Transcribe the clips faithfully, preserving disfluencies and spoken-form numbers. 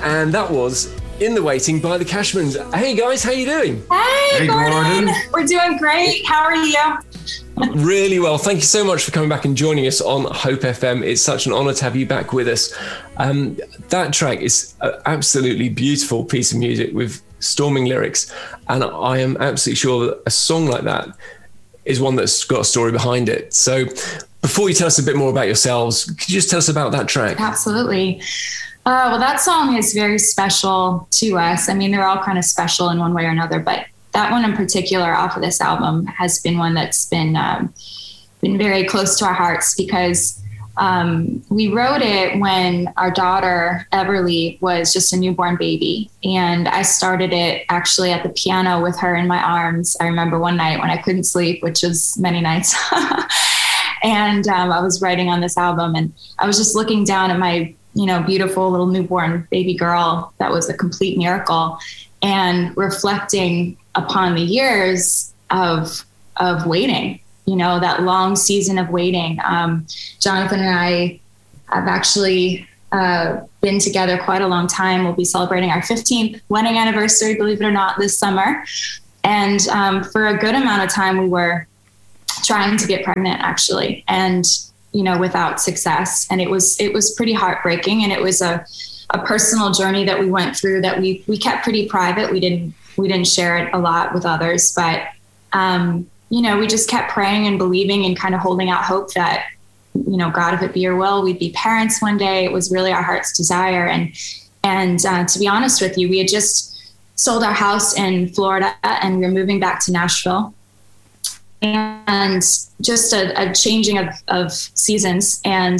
And that was In the Waiting by the Cashmans. Hey guys, how you doing? Hey, Hey, Gordon. Gordon. We're doing great. How are you? Really well. Thank you so much for coming back and joining us on Hope F M. It's such an honor to have you back with us. Um, that track is an absolutely beautiful piece of music with storming lyrics. And I am absolutely sure that a song like that is one that's got a story behind it. So before you tell us a bit more about yourselves, could you just tell us about that track? Absolutely. Uh, well, that song is very special to us. I mean, they're all kind of special in one way or another, but that one in particular off of this album has been one that's been um, been very close to our hearts because um, we wrote it when our daughter, Everly, was just a newborn baby. And I started it actually at the piano with her in my arms. I remember one night when I couldn't sleep, which was many nights. and um, I was writing on this album and I was just looking down at my, you know, beautiful little newborn baby girl. That was a complete miracle. And reflecting upon the years of of waiting, you know, that long season of waiting. Um, Jonathan and I have actually uh, been together quite a long time. We'll be celebrating our fifteenth wedding anniversary, believe it or not, this summer. And um, for a good amount of time, we were trying to get pregnant, actually, and you know, without success. And it was it was pretty heartbreaking, and it was a a personal journey that we went through that we we kept pretty private. We didn't we didn't share it a lot with others, but um, you know, we just kept praying and believing and kind of holding out hope that, you know, God, if it be your will, we'd be parents one day. It was really our heart's desire. And and uh, to be honest with you, we had just sold our house in Florida and we were moving back to Nashville. And just a, a changing of, of seasons. And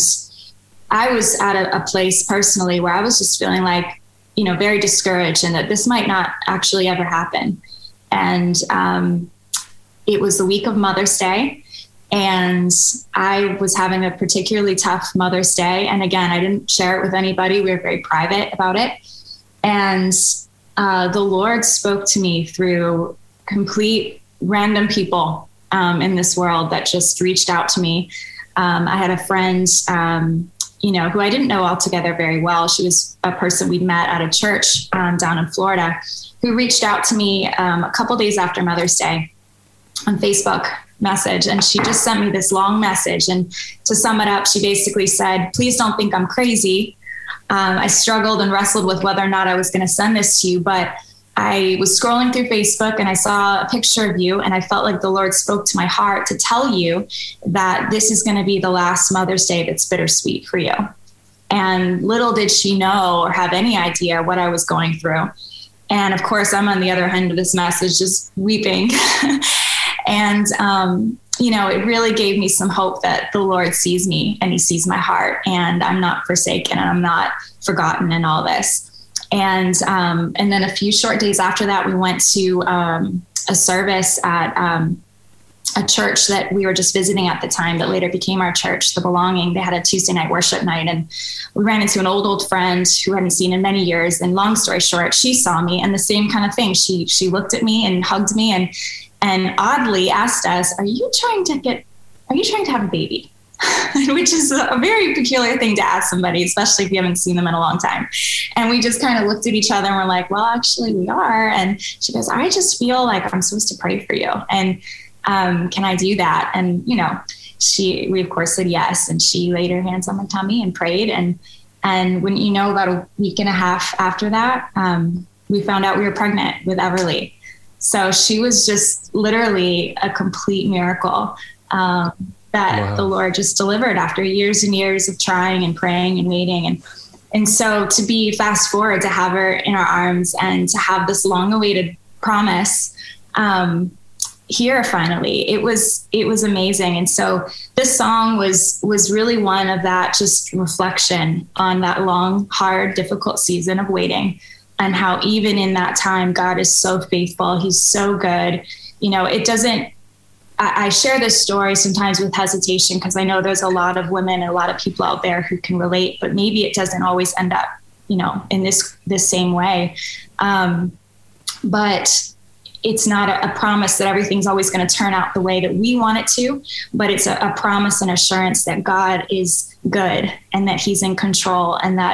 I was at a, a place personally where I was just feeling like, you know, very discouraged and that this might not actually ever happen. And um, it was the week of Mother's Day and I was having a particularly tough Mother's Day. And again, I didn't share it with anybody. We were very private about it. And uh, the Lord spoke to me through complete random people um, in this world that just reached out to me. Um, I had a friend, um, you know, who I didn't know altogether very well. She was a person we'd met at a church um, down in Florida who reached out to me um, a couple days after Mother's Day on Facebook message. And she just sent me this long message. And to sum it up, she basically said, please don't think I'm crazy. Um, I struggled and wrestled with whether or not I was going to send this to you, but I was scrolling through Facebook and I saw a picture of you and I felt like the Lord spoke to my heart to tell you that this is going to be the last Mother's Day that's bittersweet for you. And little did she know or have any idea what I was going through. And of course, I'm on the other end of this message, just weeping. and, um, you know, it really gave me some hope that the Lord sees me and he sees my heart and I'm not forsaken and I'm not forgotten in all this. And um, and then a few short days after that, we went to um, a service at um, a church that we were just visiting at the time that later became our church, The Belonging. They had a Tuesday night worship night and we ran into an old, old friend who I hadn't seen in many years. And long story short, she saw me and the same kind of thing. She she looked at me and hugged me and and oddly asked us, are you trying to get, are you trying to have a baby? Which is a very peculiar thing to ask somebody, especially if you haven't seen them in a long time. And we just kind of looked at each other and we're like, well, actually we are. And she goes, I just feel like I'm supposed to pray for you. And um, can I do that? And, you know, she, we of course said yes. And she laid her hands on my tummy and prayed. And, and when, you know, about a week and a half after that, um, we found out we were pregnant with Everly. So she was just literally a complete miracle. Um, that wow. The Lord just delivered after years and years of trying and praying and waiting. And, and so to be fast forward, to have her in our arms and to have this long awaited promise, um, here finally, it was, it was amazing. And so this song was, was really one of that just reflection on that long, hard, difficult season of waiting and how even in that time, God is so faithful. He's so good. You know, it doesn't, I share this story sometimes with hesitation because I know there's a lot of women and a lot of people out there who can relate, but maybe it doesn't always end up, you know, in this, this same way. Um, but it's not a, a promise that everything's always going to turn out the way that we want it to, but it's a, a promise and assurance that God is good and that he's in control and that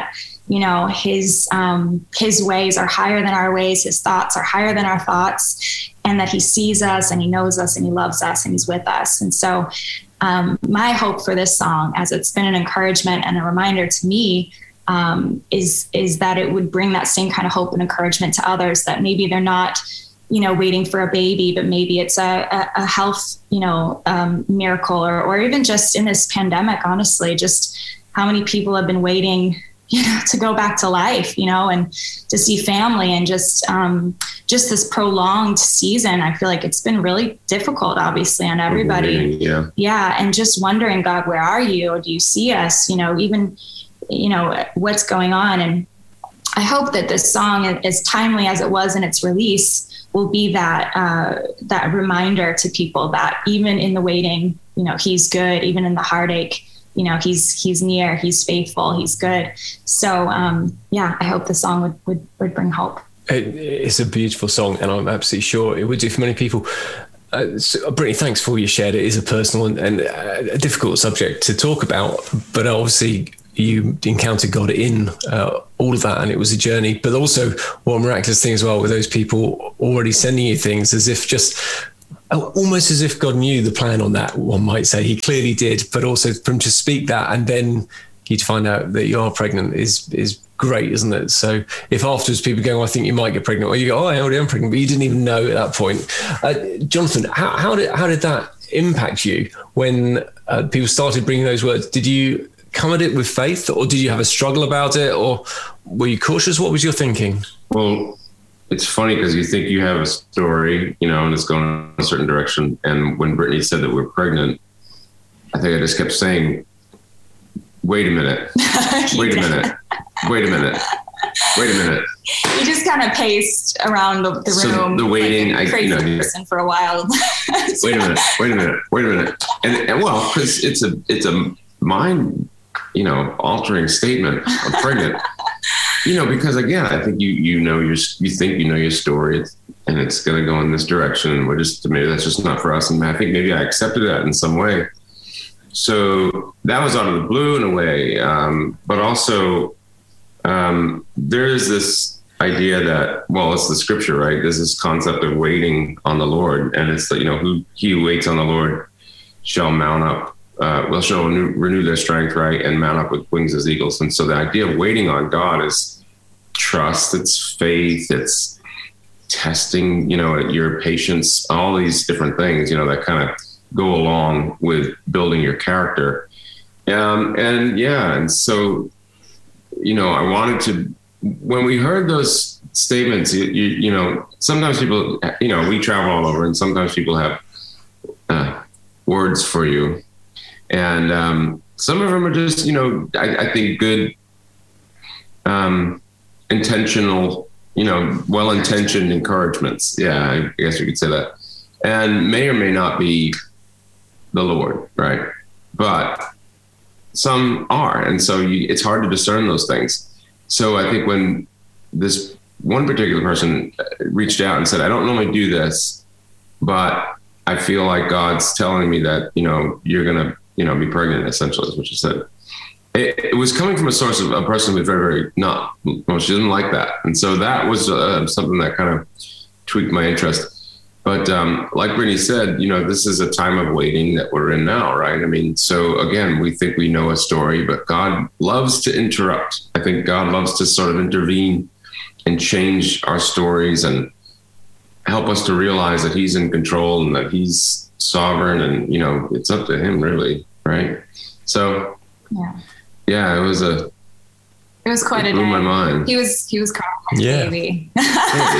you know, his, um, his ways are higher than our ways. His thoughts are higher than our thoughts, and that he sees us and he knows us and he loves us and he's with us. And so, um, my hope for this song, as it's been an encouragement and a reminder to me, um, is, is that it would bring that same kind of hope and encouragement to others, that maybe they're not, you know, waiting for a baby, but maybe it's a, a, a health, you know, um, miracle, or, or even just in this pandemic, honestly, just how many people have been waiting, you know, to go back to life, you know, and to see family, and just, um, just this prolonged season. I feel like it's been really difficult, obviously, on everybody. Yeah. Yeah. And just wondering, God, where are you? Or do you see us? You know, even, you know, what's going on? And I hope that this song, as timely as it was in its release, will be that, uh, that reminder to people that even in the waiting, you know, he's good, even in the heartache, you know, he's, he's near, he's faithful, he's good. So, um, yeah, I hope the song would, would, would bring hope. It, it's a beautiful song, and I'm absolutely sure it would do for many people. Uh, so, Brittany, thanks for all you shared. It is a personal and, and a difficult subject to talk about, but obviously you encountered God in uh, all of that, and it was a journey. But also, what a miraculous thing as well, with those people already sending you things, as if just almost as if God knew the plan on that. One might say He clearly did, but also from to speak that and then you to find out that you are pregnant is is great, isn't it? So if afterwards people go, oh, I think you might get pregnant, or you go, oh, I already am pregnant, but you didn't even know at that point. Uh, Jonathan, how, how did how did that impact you when uh, people started bringing those words? Did you come at it with faith, or did you have a struggle about it, or were you cautious? What was your thinking? Well, it's funny because you think you have a story, you know, and it's going in a certain direction. And when Brittany said that we're pregnant, I think I just kept saying, wait a minute, wait a minute, wait a minute, wait a minute. You just kind of paced around the, the room. So the waiting, like a crazy I, you know, person for a while. wait a minute, wait a minute, wait a minute. And, and well, because it's a, it's a mind, you know, altering statement. I'm pregnant. You know, because again, I think you you know your you think you know your story, and it's going to go in this direction. And we're just maybe that's just not for us. And I think maybe I accepted that in some way. So that was out of the blue in a way, um, but also um, there is this idea that, well, it's the scripture, right? There's this concept of waiting on the Lord, and it's that, you know, who he who waits on the Lord shall mount up. Uh, will shall renew, renew their strength, right, and mount up with wings as eagles. And so the idea of waiting on God is trust, it's faith, it's testing, you know, your patience, all these different things, you know, that kind of go along with building your character. Um, and yeah, and so, you know, I wanted to, when we heard those statements, you, you, you know, sometimes people, you know, we travel all over, and sometimes people have uh, words for you. And um, some of them are just, you know, I, I think good, um, intentional, you know, well-intentioned encouragements. Yeah, I guess you could say that. And may or may not be the Lord, right? But some are. And so you, it's hard to discern those things. So I think when this one particular person reached out and said, I don't normally do this, but I feel like God's telling me that, you know, you're going to, you know, be pregnant, essentially, is what she said. It, it was coming from a source of a person who's very, very not, well, she didn't like that. And so that was uh, something that kind of tweaked my interest. But um, like Brittany said, you know, this is a time of waiting that we're in now, right? I mean, so again, we think we know a story, but God loves to interrupt. I think God loves to sort of intervene and change our stories and help us to realize that he's in control and that he's sovereign, and, you know, it's up to him, really, right? So yeah, yeah, it was a it was quite it a blew day. my mind. He was he was crying like yeah. a baby. Yeah,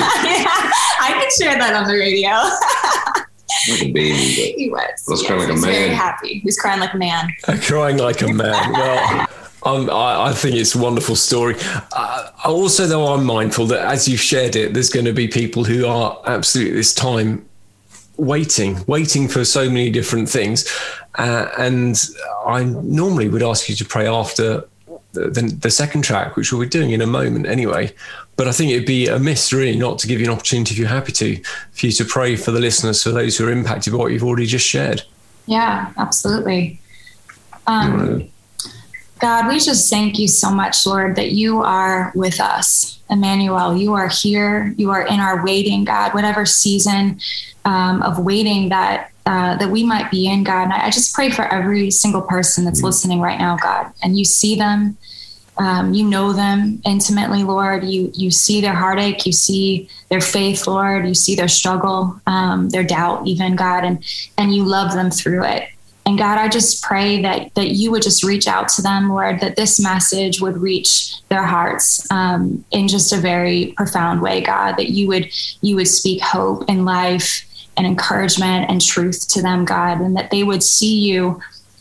I could share that on the radio. Like a baby. He was. I was yes, crying like he was a man. very happy. He was crying like a man. Crying like a man. Well, um, I, I think it's a wonderful story. Uh, also, though, I'm mindful that as you've shared it, there's going to be people who are absolutely this time waiting, waiting for so many different things. Uh, and I normally would ask you to pray after the, the, the second track, which we'll be doing in a moment anyway. But I think it'd be amiss really not to give you an opportunity, if you're happy to, for you to pray for the listeners, for those who are impacted by what you've already just shared. Yeah, absolutely. Um, God, we just thank you so much, Lord, that you are with us. Emmanuel, you are here. You are in our waiting, God, whatever season um, of waiting that uh, that we might be in, God. And I, I just pray for every single person that's listening right now, God. And you see them, um, you know them intimately, Lord. You you see their heartache, you see their faith, Lord. You see their struggle, um, their doubt, even, God, and and you love them through it. And God, I just pray that that you would just reach out to them, Lord, that this message would reach their hearts um, in just a very profound way, God, that you would you would speak hope and life and encouragement and truth to them, God, and that they would see you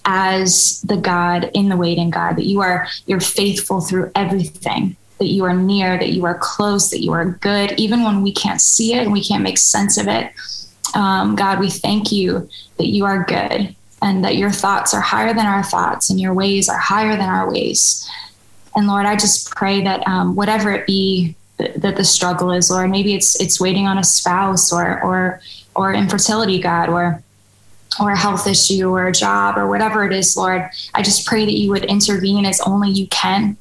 as the God in the waiting, God, that you are you're faithful through everything, that you are near, that you are close, that you are good, even when we can't see it and we can't make sense of it. Um, God, we thank you that you are good, and that your thoughts are higher than our thoughts and your ways are higher than our ways. And Lord, I just pray that um, whatever it be th- that the struggle is, Lord, maybe it's it's waiting on a spouse or or or infertility, God, or or a health issue or a job or whatever it is, Lord, I just pray that you would intervene as only you can.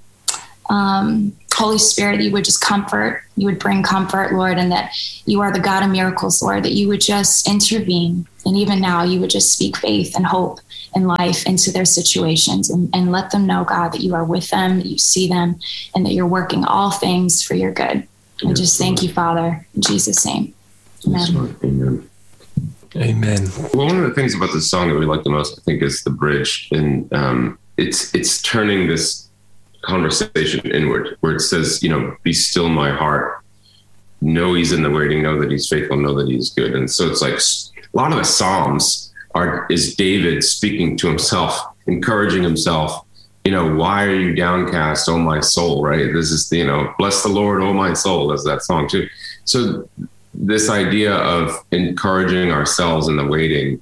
Um, Holy Spirit, you would just comfort, you would bring comfort, Lord, and that you are the God of miracles, Lord, that you would just intervene. And even now you would just speak faith and hope and life into their situations and, and let them know, God, that you are with them, that you see them, and that you're working all things for your good. And just thank you, Father, in Jesus' name. Amen. Amen. Amen. Well, one of the things about this song that we like the most, I think, is the bridge. And um, it's it's turning this conversation inward, where it says, you know, be still my heart. Know he's in the waiting, know that he's faithful, know that he's good. And so it's like a lot of the Psalms are is David speaking to himself, encouraging himself. You know, why are you downcast, oh my soul, right? This is, you know, bless the Lord, oh my soul. That's that song too. So this idea of encouraging ourselves in the waiting,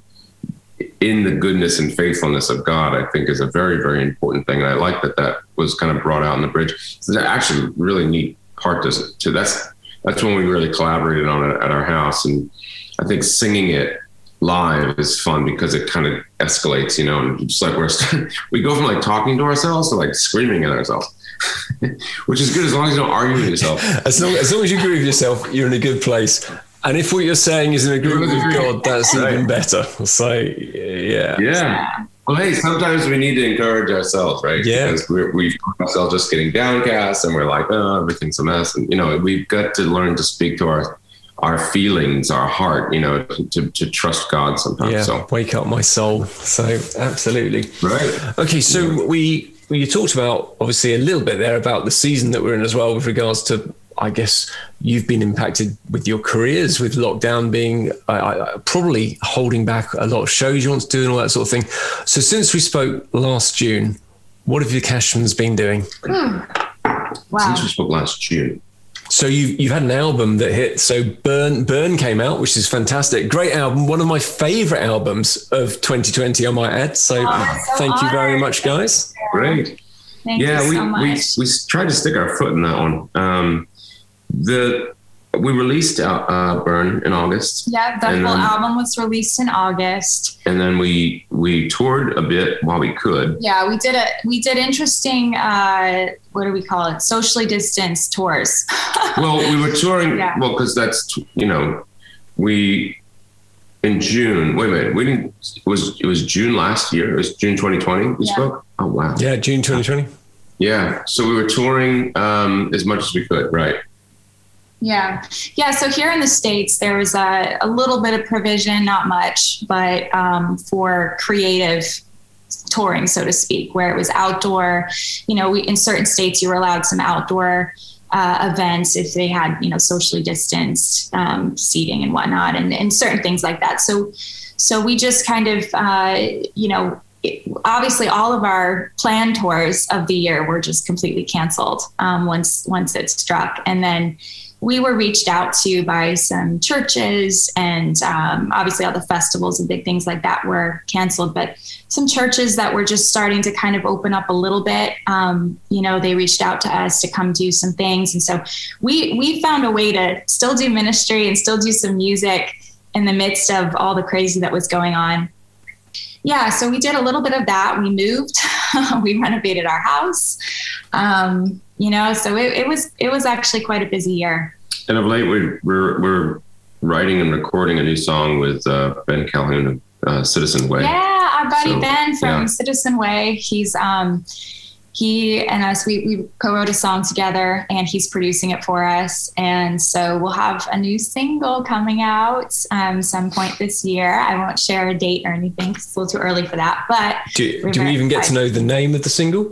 in the goodness and faithfulness of God, I think is a very, very important thing. And I like that that was kind of brought out in the bridge. It's actually really neat part to, to that's, that's when we really collaborated on it at our house. And I think singing it live is fun because it kind of escalates, you know, and just like we're, we go from like talking to ourselves to like screaming at ourselves, which is good as long as you don't argue with yourself. As long, as long as you agree with yourself, you're in a good place. And if what you're saying is in agreement with God, that's right. Even better. So, yeah. Yeah. Well, hey, sometimes we need to encourage ourselves, right? Yeah. Because we're, we find ourselves just getting downcast and we're like, oh, everything's a mess. And, you know, we've got to learn to speak to our our feelings, our heart, you know, to, to, to trust God sometimes. Yeah, so. Wake up my soul. So, absolutely. Right. Okay, so we, we talked about, obviously, a little bit there about the season that we're in as well with regards to, I guess you've been impacted with your careers, with lockdown being uh, uh, probably holding back a lot of shows you want to do and all that sort of thing. So since we spoke last June, what have your Cashtons been doing? Mm. Wow. Since we spoke last June. So you've, you've had an album that hit. So Burn Burn came out, which is fantastic. Great album. One of my favorite albums of twenty twenty, I might add. So, oh, so thank honored. you very much, guys. Great. Thank yeah, you we, so much. we we tried to stick our foot in that one. Um, the we released uh, uh, Burn in August. Yeah, the and full then, album was released in August. And then we we toured a bit while we could. Yeah, we did a we did interesting. Uh, what do we call it? Socially distanced tours. Well, we were touring. Yeah. Well, because that's you know, we in June. Wait a minute, we didn't. It was it was June last year. It was June twenty twenty. We Yeah. spoke. Oh wow. Yeah, June twenty twenty. Yeah. So we were touring um, as much as we could. Right. Yeah. Yeah. So here in the States, there was a, a little bit of provision, not much, but um, for creative touring, so to speak, where it was outdoor. You know, we, in certain states, you were allowed some outdoor uh, events if they had, you know, socially distanced um, seating and whatnot, and, and certain things like that. So, so we just kind of, uh, you know, it, obviously all of our planned tours of the year were just completely canceled um, once once it struck, and then we were reached out to by some churches, and um, obviously all the festivals and big things like that were canceled, but some churches that were just starting to kind of open up a little bit, um, you know, they reached out to us to come do some things. And so we, we found a way to still do ministry and still do some music in the midst of all the crazy that was going on. Yeah, so we did a little bit of that. We moved we renovated our house. Um, you know, so it, it was it was actually quite a busy year. And of late, we're we're, we're writing and recording a new song with uh, Ben Calhoun of uh, Citizen Way. Yeah, our buddy so, Ben from yeah. Citizen Way. He's um, he and us, we, we co-wrote a song together, and he's producing it for us. And so we'll have a new single coming out um, some point this year. I won't share a date or anything because it's a little too early for that. But do, do we even get to know the name of the single?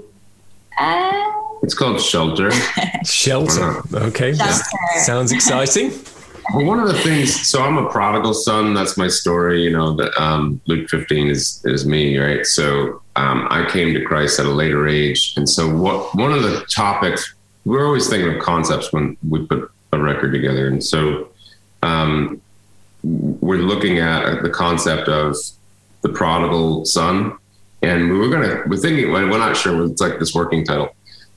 Uh, It's called Shelter. Shelter. Okay. Shelter. Sounds exciting. Well, one of the things, so I'm a prodigal son. That's my story. You know, that um, Luke fifteen is is me, right? So um, I came to Christ at a later age, and so what? One of the topics we're always thinking of concepts when we put a record together, and so um, we're looking at the concept of the prodigal son, and we were gonna we're thinking we're not sure. It's like this working title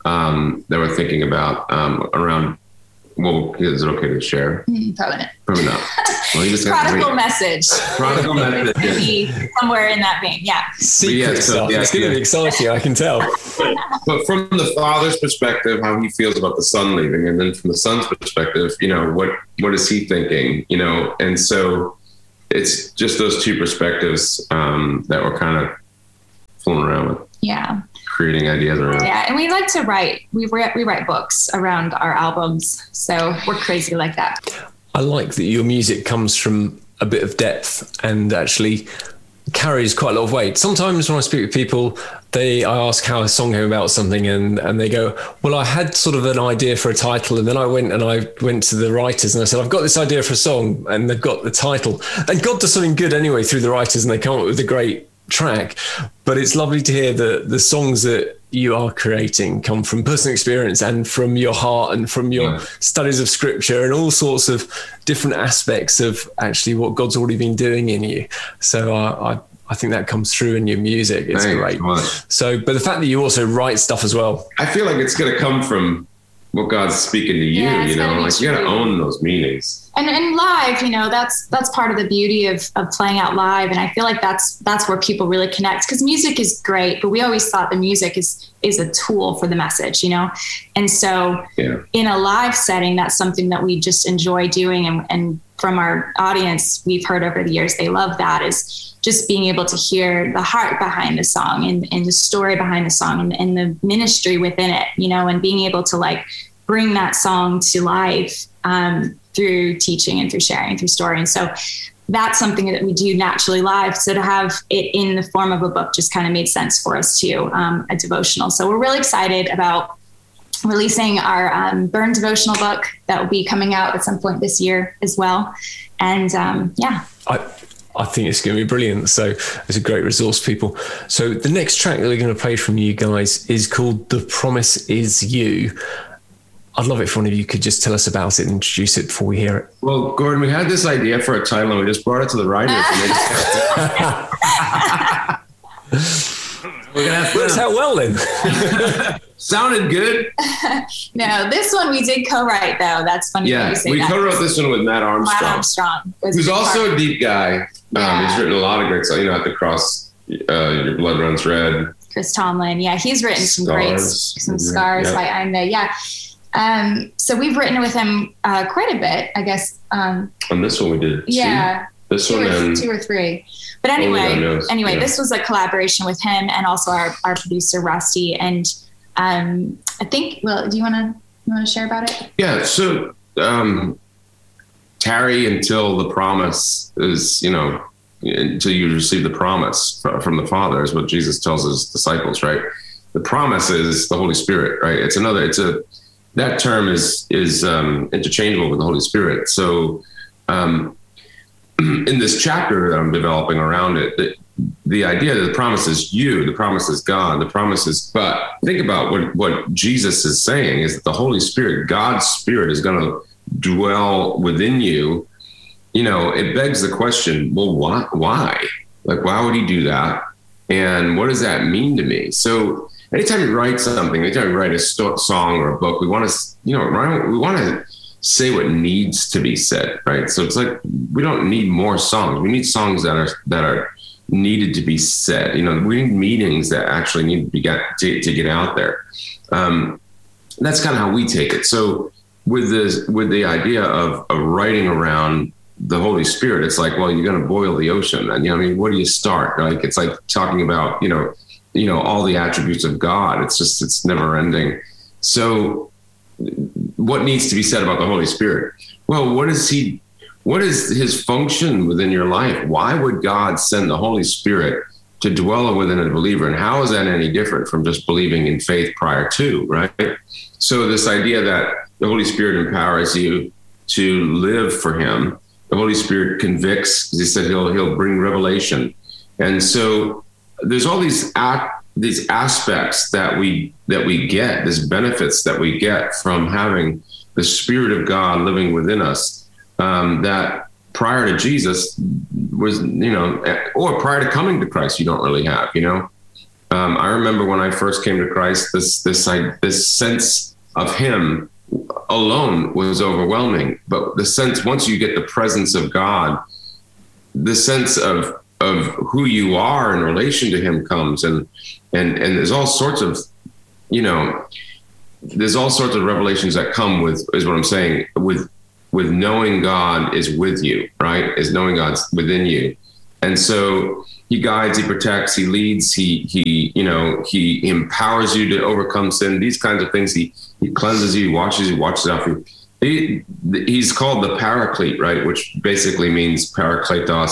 um, that we're thinking about um, around. Well, is it okay to share? Mm, probably not. Probably not. Well, you just have to Prodigal wait. message. Prodigal message. It's gonna be somewhere in that vein. Yeah. Secret yeah, so, stuff. yeah, it's going to yeah. be exciting, I can tell. But from the father's perspective, how he feels about the son leaving, and then from the son's perspective, you know, what what is he thinking? You know, and so it's just those two perspectives um, that we're kind of fooling around with. Yeah. Creating ideas around. Yeah, and we like to write. We write, we write books around our albums, so we're crazy like that. I like that your music comes from a bit of depth and actually carries quite a lot of weight. Sometimes when I speak with people, they I ask how a song came about something, and and they go, well, I had sort of an idea for a title, and then I went and I went to the writers and I said, I've got this idea for a song, and they've got the title, and God does something good anyway through the writers, and they come up with a great track. But it's lovely to hear that the songs that you are creating come from personal experience and from your heart and from your yeah. studies of scripture and all sorts of different aspects of actually what God's already been doing in you. So uh, I I think that comes through in your music. It's Thanks, great. man. So, but the fact that you also write stuff as well. I feel like it's going to come from what God's speaking to you, yeah, you know, like you got to own those meanings. And and live, you know, that's that's part of the beauty of of playing out live. And I feel like that's that's where people really connect, because music is great, but we always thought the music is is a tool for the message, you know. And so yeah. in a live setting, that's something that we just enjoy doing. And, and from our audience, we've heard over the years, they love that, is just being able to hear the heart behind the song and, and the story behind the song and, and the ministry within it, you know, and being able to like bring that song to life um, through teaching and through sharing, through story. And so that's something that we do naturally live. So to have it in the form of a book just kind of made sense for us too, um, a devotional. So we're really excited about releasing our um, Burn devotional book that will be coming out at some point this year as well. And um, yeah. I, I think it's going to be brilliant. So it's a great resource, people. So the next track that we're going to play from you guys is called The Promise Is You. I'd love it if one of you could just tell us about it and introduce it before we hear it. Well, Gordon, we had this idea for a title and we just brought it to the writers. And they just We're gonna have Works out well then. Sounded good. No, this one we did co-write though. That's funny. Yeah, you say we that. co-wrote this one with Matt Armstrong. Matt Armstrong, who's also a deep guy. Yeah. Um, he's written a lot of great stuff. You know, At the Cross, uh, Your Blood Runs Red. Chris Tomlin. Yeah, he's written some great, Scars. some scars. Yeah. Like I'm the yeah. Um, so we've written with him uh, quite a bit, I guess. Um, On this one we did. yeah, two. This two one or, and two or three. But anyway, Only God knows. anyway, Yeah. this was a collaboration with him and also our, our producer Rusty. And um, I think, well, do you want to you want to share about it? yeah. So um, tarry until the promise is, you know, until you receive the promise from the Father, is what Jesus tells his disciples, right? The promise is the Holy Spirit, right? It's another. It's a that term is is um, interchangeable with the Holy Spirit. So. Um, in this chapter that I'm developing around it, the, the idea that the promise is you, the promise is God, the promise is, but think about what, what Jesus is saying is that the Holy Spirit, God's Spirit, is going to dwell within you. You know, it begs the question, well, why, why? Like, why would he do that? And what does that mean to me? So anytime you write something, anytime you write a st- song or a book, we want to, you know, we want to say what needs to be said, right? So it's like we don't need more songs. We need songs that are that are needed to be said. You know, we need meetings that actually need to be got to, to get out there. Um, that's kind of how we take it. So with this, with the idea of, of writing around the Holy Spirit, it's like, well, you're going to boil the ocean. And, you know, I mean, where do you start? Like, it's like talking about, you know, you know, all the attributes of God. It's just, it's never ending. So what needs to be said about the Holy Spirit? Well, what is he, what is his function within your life? Why would God send the Holy Spirit to dwell within a believer? And how is that any different from just believing in faith prior to, right? So this idea that the Holy Spirit empowers you to live for him, the Holy Spirit convicts, as he said, he'll, he'll bring revelation. And so there's all these act, these aspects that we, that we get, these benefits that we get from having the Spirit of God living within us, um, that prior to Jesus was, you know, or prior to coming to Christ, you don't really have, you know. Um, I remember when I first came to Christ, this, this, this sense of him alone was overwhelming. But the sense, once you get the presence of God, the sense of, of who you are in relation to him comes. And, and, and there's all sorts of, you know, there's all sorts of revelations that come with, is what I'm saying, with, with knowing God is with you, right? Is knowing God's within you. And so he guides, he protects, he leads, he, he, you know, he empowers you to overcome sin, these kinds of things. He, he cleanses you, washes you, watches out for you. He, he's called the Paraclete, right? Which basically means parakletos,